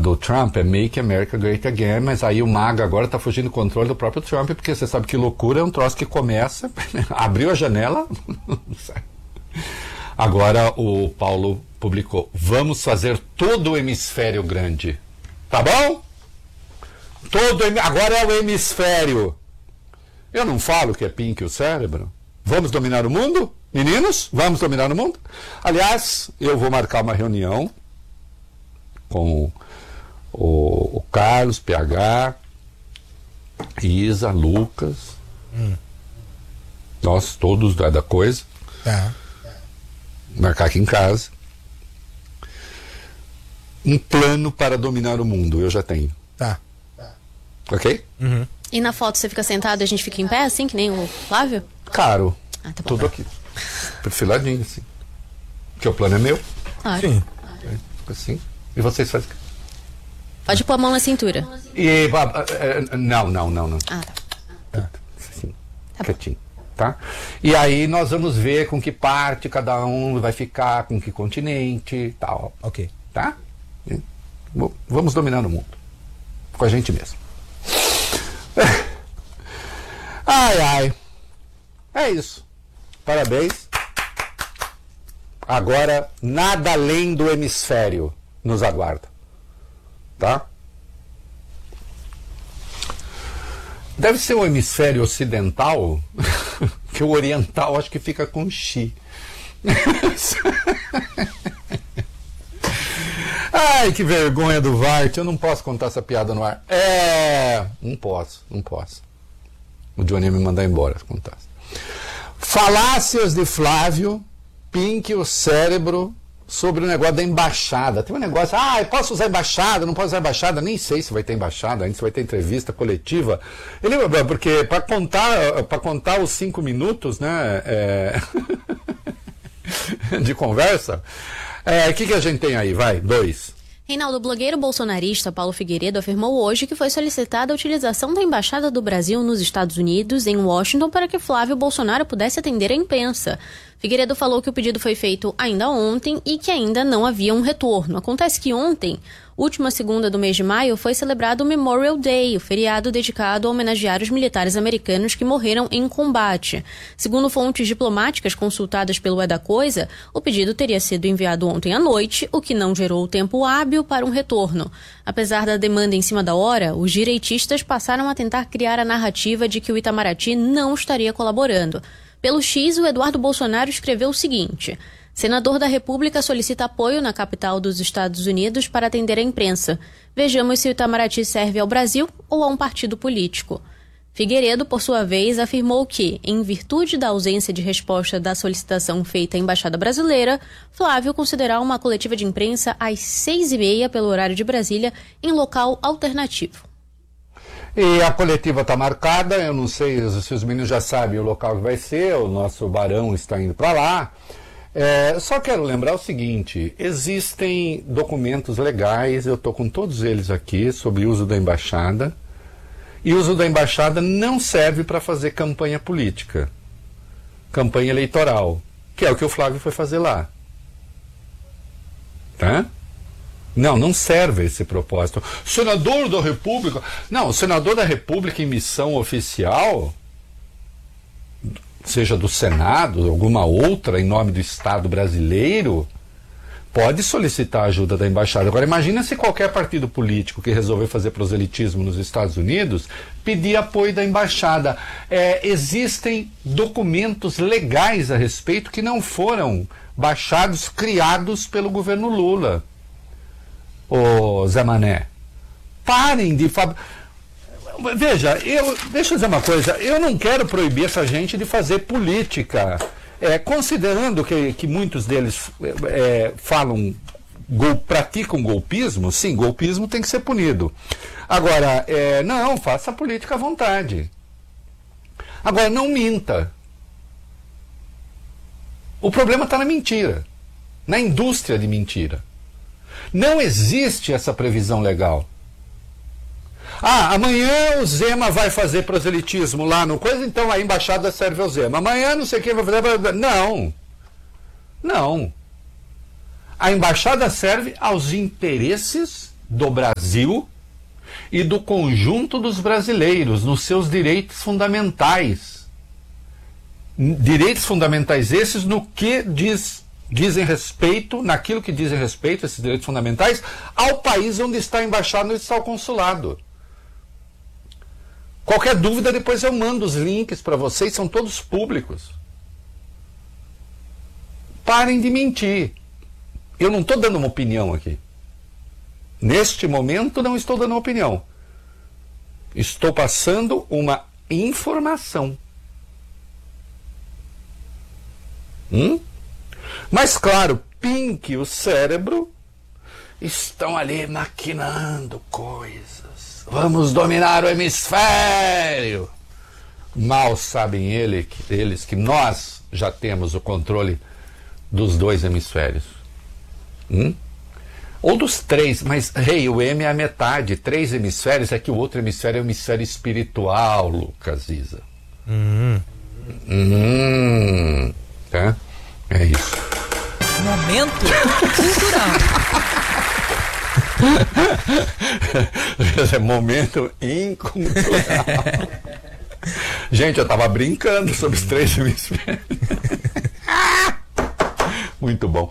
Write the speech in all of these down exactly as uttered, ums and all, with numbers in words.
do Trump é Make America Great Again, mas aí o MAGA agora está fugindo do controle do próprio Trump, porque você sabe que loucura é um troço que começa, abriu a janela, agora o Paulo publicou, vamos fazer todo o hemisfério grande, tá bom? Todo, agora é o hemisfério. Eu não falo que é pink o cérebro. Vamos dominar o mundo? Meninos, vamos dominar o mundo? Aliás, eu vou marcar uma reunião com o, o Carlos, P H, Isa, Lucas, hum. nós todos da, da coisa. Tá. Marcar aqui em casa. Um plano para dominar o mundo, eu já tenho. Tá. Ok? Uhum. E na foto você fica sentado e a gente fica em pé, assim, que nem o Flávio? Claro. Ah, tá bom. Tudo aqui. Perfiladinho, assim. Porque o plano é meu. Claro. Sim. É, assim. E vocês fazem. Pode pôr a mão na cintura. E, não, não, não, não. Ah, tá. Tá. Assim, tá quietinho. Tá? E aí nós vamos ver com que parte cada um vai ficar, com que continente e tal. Ok. Tá? E, vamos dominar o mundo. Com a gente mesmo. Ai, ai. É isso. Parabéns. Agora, nada além do hemisfério nos aguarda. Tá? Deve ser o hemisfério ocidental, que o oriental acho que fica com chi. Ai, que vergonha do Vart, eu não posso contar essa piada no ar. É, não posso, não posso. O Johnny ia me mandar embora se contasse. Falácias de Flávio, Pink, o cérebro, sobre o negócio da embaixada. Tem um negócio, ah, eu posso usar embaixada, não posso usar embaixada, nem sei se vai ter embaixada, ainda se vai ter entrevista coletiva. Ele, porque para contar, para contar os cinco minutos, né, é, de conversa, o é, que, que a gente tem aí? Vai, dois. Reinaldo, o blogueiro bolsonarista Paulo Figueiredo afirmou hoje que foi solicitada a utilização da Embaixada do Brasil nos Estados Unidos, em Washington, para que Flávio Bolsonaro pudesse atender a imprensa. Figueiredo falou que o pedido foi feito ainda ontem e que ainda não havia um retorno. Acontece que ontem, última segunda do mês de maio, foi celebrado o Memorial Day, o feriado dedicado a homenagear os militares americanos que morreram em combate. Segundo fontes diplomáticas consultadas pelo É da Coisa, o pedido teria sido enviado ontem à noite, o que não gerou tempo hábil para um retorno. Apesar da demanda em cima da hora, os direitistas passaram a tentar criar a narrativa de que o Itamaraty não estaria colaborando. Pelo X, o Eduardo Bolsonaro escreveu o seguinte: senador da República solicita apoio na capital dos Estados Unidos para atender a imprensa. Vejamos se o Itamaraty serve ao Brasil ou a um partido político. Figueiredo, por sua vez, afirmou que, em virtude da ausência de resposta da solicitação feita à Embaixada Brasileira, Flávio considerará uma coletiva de imprensa às seis e meia pelo horário de Brasília, em local alternativo. E a coletiva está marcada, eu não sei se os meninos já sabem o local que vai ser, o nosso barão está indo para lá. É, só quero lembrar o seguinte, existem documentos legais, eu estou com todos eles aqui, sobre o uso da embaixada, e o uso da embaixada não serve para fazer campanha política, campanha eleitoral, que é o que o Flávio foi fazer lá. Tá? Não, não serve esse propósito. Senador da República... Não, o senador da República em missão oficial, seja do Senado, alguma outra em nome do Estado brasileiro, pode solicitar a ajuda da embaixada. Agora, imagina se qualquer partido político que resolver fazer proselitismo nos Estados Unidos pedir apoio da embaixada. É, existem documentos legais a respeito que não foram baixados, criados pelo governo Lula. Ô Zé Mané, parem de fab... Veja, eu, deixa eu dizer uma coisa, eu não quero proibir essa gente de fazer política, é, considerando que, que muitos deles é, falam, gol, praticam golpismo, sim, golpismo tem que ser punido. Agora, é, não, faça política à vontade. Agora, não minta. O problema está na mentira, na indústria de mentira. Não existe essa previsão legal. Ah, amanhã o Zema vai fazer proselitismo lá no coisa, então a embaixada serve ao Zema. Amanhã não sei quem vai fazer... Não. Não. A embaixada serve aos interesses do Brasil. Brasil e do conjunto dos brasileiros nos seus direitos fundamentais. Direitos fundamentais esses no que diz, dizem respeito, naquilo que dizem respeito, esses direitos fundamentais, ao país onde está a embaixada, onde está o consulado. Qualquer dúvida, depois eu mando os links para vocês, são todos públicos. Parem de mentir. Eu não estou dando uma opinião aqui. Neste momento, não estou dando uma opinião. Estou passando uma informação. Hum? Mas, claro, Pink e o cérebro estão ali maquinando coisas. Vamos dominar o hemisfério. Mal sabem ele, eles que nós já temos o controle dos dois hemisférios. Hum? Ou dos três, mas, rei, hey, o M é a metade. Três hemisférios é que o outro hemisfério é o hemisfério espiritual, Lucas Isa. Hum. Hum. Tá? É isso. Momento cultural. É momento incultural. Gente, eu tava brincando sobre os três hemisférios. Muito bom.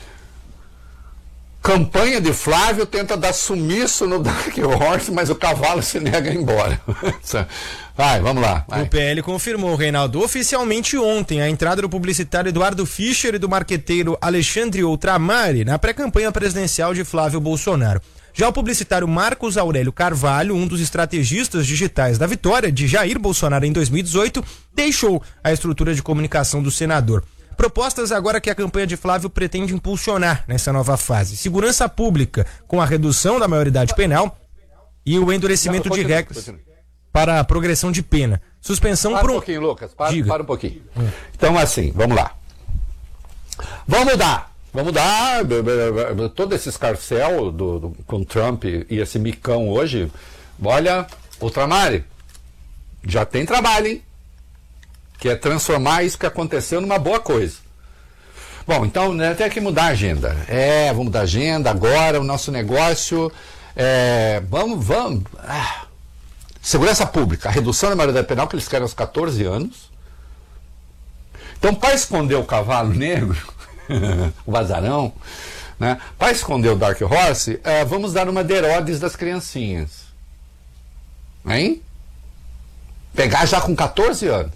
Campanha de Flávio tenta dar sumiço no Dark Horse, mas o cavalo se nega a ir embora. Vai, vamos lá. Vai. O P L confirmou, Reinaldo, oficialmente ontem a entrada do publicitário Eduardo Fischer e do marqueteiro Alexandre Outramari na pré-campanha presidencial de Flávio Bolsonaro. Já o publicitário Marcos Aurélio Carvalho, um dos estrategistas digitais da vitória de Jair Bolsonaro em dois mil e dezoito, deixou a estrutura de comunicação do senador. Propostas agora que a campanha de Flávio pretende impulsionar nessa nova fase: segurança pública com a redução da maioridade penal e o endurecimento de regras para a progressão de pena. Suspensão para por um um... pouquinho, Lucas, para, para um pouquinho. Hum. Então, assim, vamos lá. Vamos dar, vamos dar todo esse escarcel do, do, com Trump e esse micão hoje. Olha, Outramari, já tem trabalho, hein? Que é transformar isso que aconteceu numa boa coisa. Bom, então, né, tem que mudar a agenda. É, vamos mudar a agenda agora, o nosso negócio. É, vamos, vamos. Ah, segurança pública, a redução da maioridade penal, que eles querem aos catorze anos. Então, para esconder o cavalo negro, o vazarão, né, para esconder o Dark Horse, é, vamos dar uma de Herodes das criancinhas. Hein? Pegar já com catorze anos.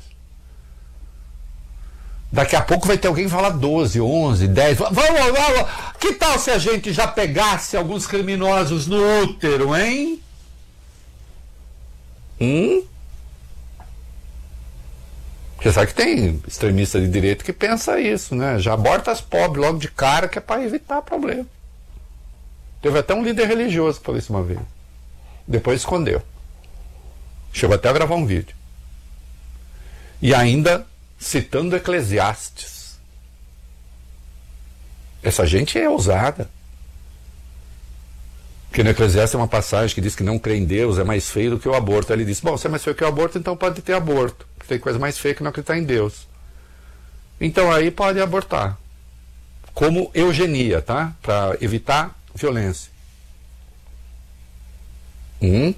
Daqui a pouco vai ter alguém que fala doze, onze, dez. Vamos, vamos. Que tal se a gente já pegasse alguns criminosos no útero, hein? Hum? Você sabe que tem extremista de direita que pensa isso, né? Já aborta as pobres logo de cara, que é para evitar problema. Teve até um líder religioso que falou isso uma vez. Depois escondeu. Chegou até a gravar um vídeo. E ainda citando Eclesiastes. Essa gente é ousada. Porque no Eclesiastes tem uma passagem que diz que não crer em Deus é mais feio do que o aborto. Aí ele diz, bom, se é mais feio que o aborto, então pode ter aborto. Tem coisa mais feia que não acreditar em Deus. Então aí pode abortar. Como eugenia, tá? Para evitar violência. Hum?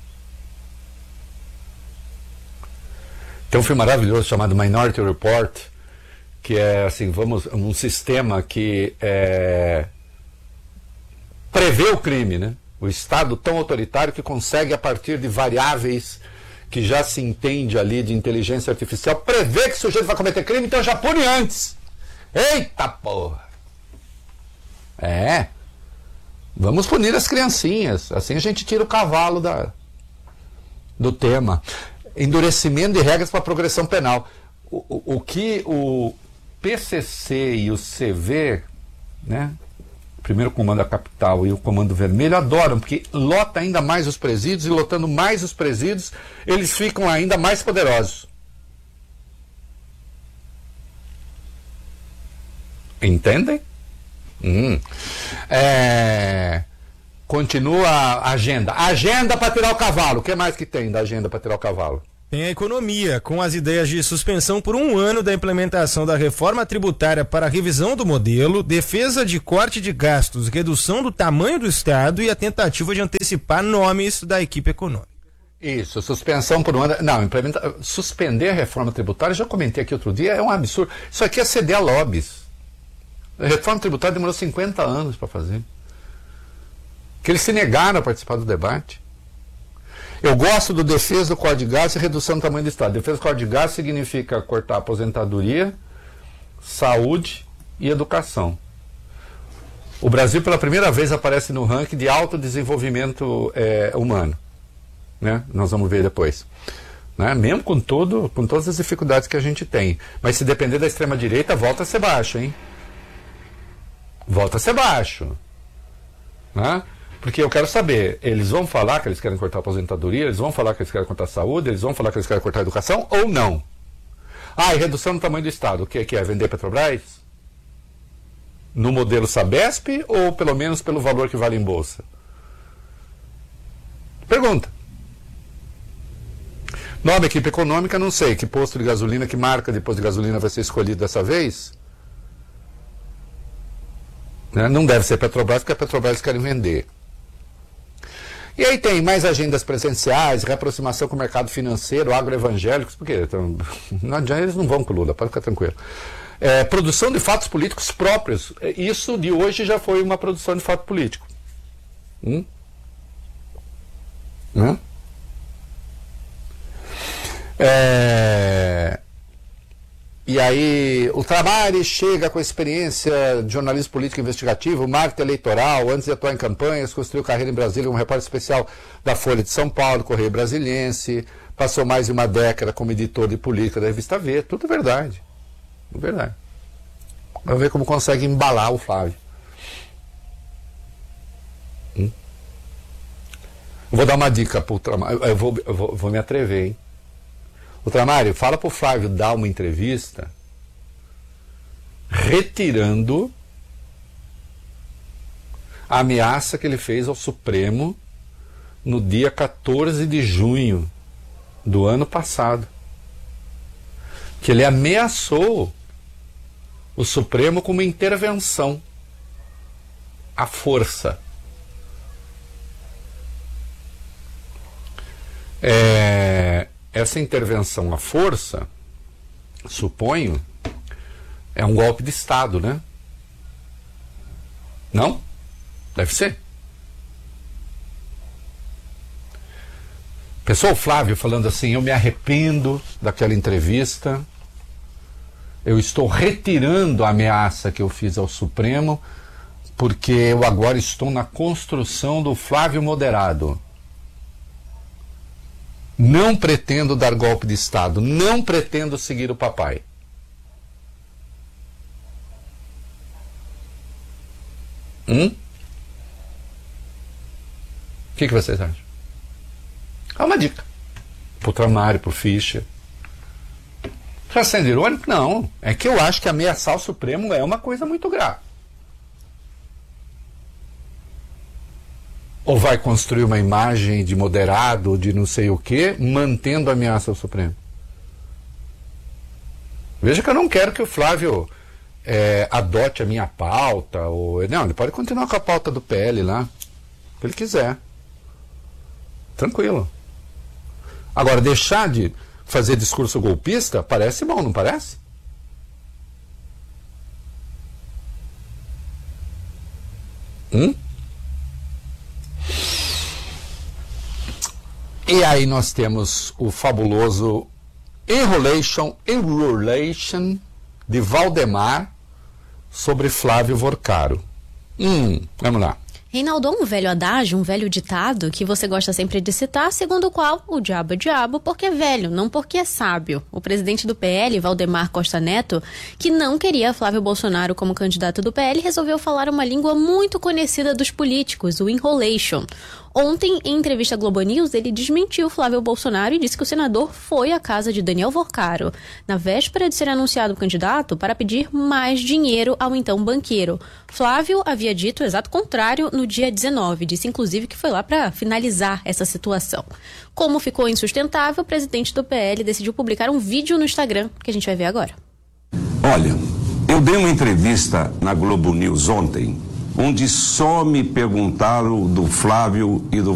Tem um filme maravilhoso chamado Minority Report, que é assim, vamos, um sistema que é, prevê o crime, né? O Estado tão autoritário que consegue, a partir de variáveis que já se entende ali de inteligência artificial, prever que o sujeito vai cometer crime, então já pune antes. Eita porra! É. Vamos punir as criancinhas. Assim a gente tira o cavalo da, do tema. Endurecimento de regras para a progressão penal. O, o, o que o P C C e o C V, né, o primeiro comando da capital e o comando vermelho, adoram, porque lota ainda mais os presídios, e lotando mais os presídios, eles ficam ainda mais poderosos. Entendem? Hum. É... Continua a agenda. Agenda para tirar o cavalo. O que mais que tem da agenda para tirar o cavalo? Tem a economia, com as ideias de suspensão por um ano da implementação da reforma tributária para a revisão do modelo, defesa de corte de gastos, redução do tamanho do Estado e a tentativa de antecipar nomes da equipe econômica. Isso, suspensão por um ano. Não, implementa, suspender a reforma tributária, já comentei aqui outro dia, é um absurdo. Isso aqui é ceder a lobbies. A reforma tributária demorou cinquenta anos para fazer. Que eles se negaram a participar do debate. Eu gosto do defesa do corte de gastos e redução do tamanho do Estado. Defesa do corte de gastos significa cortar a aposentadoria, saúde e educação. O Brasil, pela primeira vez, aparece no ranking de alto desenvolvimento é, humano. Né? Nós vamos ver depois. Né? Mesmo com, todo, com todas as dificuldades que a gente tem. Mas se depender da extrema-direita, volta a ser baixo, hein? Volta a ser baixo. Né? Porque eu quero saber, eles vão falar que eles querem cortar a aposentadoria, eles vão falar que eles querem cortar a saúde, eles vão falar que eles querem cortar a educação ou não? Ah, e redução do tamanho do Estado, o que é que é? Vender Petrobras? No modelo Sabesp ou pelo menos pelo valor que vale em bolsa? Pergunta. Nova equipe econômica, não sei que posto de gasolina, que marca de posto de gasolina vai ser escolhido dessa vez? Né? Não deve ser Petrobras, porque a Petrobras querem vender. E aí tem mais agendas presenciais, reaproximação com o mercado financeiro, agroevangélicos, porque então, não adianta, eles não vão com o Lula, pode ficar tranquilo. É, produção de fatos políticos próprios, isso de hoje já foi uma produção de fato político. Hum? Hum? É... E aí, o Tramari chega com a experiência de jornalismo político investigativo, marketing eleitoral, antes de atuar em campanhas, construiu carreira em Brasília como repórter especial da Folha de São Paulo, Correio Brasiliense, passou mais de uma década como editor de política da revista V, tudo verdade. Tudo verdade. Vamos ver como consegue embalar o Flávio. Hum? Vou dar uma dica pro Tramari, eu vou, eu vou, vou me atrever, hein? O Tramário, fala pro Flávio dar uma entrevista retirando a ameaça que ele fez ao Supremo no dia quatorze de junho do ano passado. Que ele ameaçou o Supremo com uma intervenção à força. É... Essa intervenção à força, suponho, é um golpe de Estado, né? Não? Deve ser. Pessoal, Flávio falando assim, eu me arrependo daquela entrevista, eu estou retirando a ameaça que eu fiz ao Supremo, porque eu agora estou na construção do Flávio moderado. Não pretendo dar golpe de Estado, não pretendo seguir o papai. Hum? O que, que vocês acham? É uma dica. Pro Tramário, pro Fischer. Está sendo irônico? Não. É que eu acho que ameaçar o Supremo é uma coisa muito grave. Ou vai construir uma imagem de moderado, de não sei o quê, mantendo a ameaça ao Supremo? Veja que eu não quero que o Flávio é, adote a minha pauta. Ou, não, ele pode continuar com a pauta do P L lá, se ele quiser. Tranquilo. Agora, deixar de fazer discurso golpista parece bom, não parece? Hum? E aí nós temos o fabuloso Enrolation, Enrolation de Valdemar sobre Flávio Vorcaro. Hum, vamos lá. Reinaldo, um velho adágio, um velho ditado que você gosta sempre de citar, segundo o qual o diabo é diabo porque é velho, não porque é sábio. O presidente do P L, Valdemar Costa Neto, que não queria Flávio Bolsonaro como candidato do P L, resolveu falar uma língua muito conhecida dos políticos, o enrolation. Ontem, em entrevista à Globo News, ele desmentiu Flávio Bolsonaro e disse que o senador foi à casa de Daniel Vorcaro, na véspera de ser anunciado o candidato, para pedir mais dinheiro ao então banqueiro. Flávio havia dito o exato contrário no dia dezenove, disse inclusive que foi lá para finalizar essa situação. Como ficou insustentável, o presidente do P L decidiu publicar um vídeo no Instagram, que a gente vai ver agora. Olha, eu dei uma entrevista na Globo News ontem, onde só me perguntaram do Flávio e do